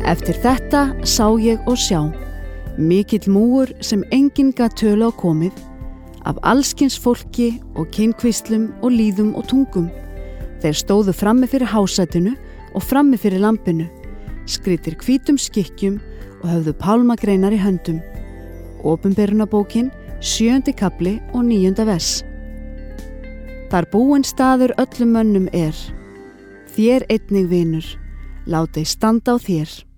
Eftir þetta sá ég og sjá, mikill múgur sem enginn gat tölu á komið, af allskins fólki og kynkvíslum og lýðum og tungum. Þeir stóðu frammi fyrir hásætinu og frammi fyrir lampinu, skrýddir hvítum skikkjum og höfðu pálmagreinar í höndum. Opinberunarbókin, 7. kafli og 9. vers. Þar búinn staður öllum mönnum þér einnig vinur, látið standa á þér.